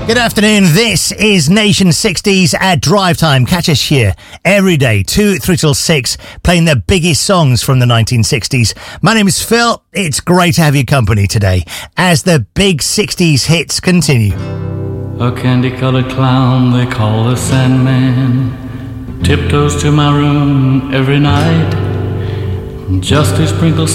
Good afternoon, this is Nation 60s at Drive Time. Catch us here every day, 2, 3 till 6, playing the biggest songs from the 1960s. My name is Phil. It's great to have your company today as the big 60s hits continue. A candy-colored clown they call the Sandman tiptoes to my room every night just to sprinkle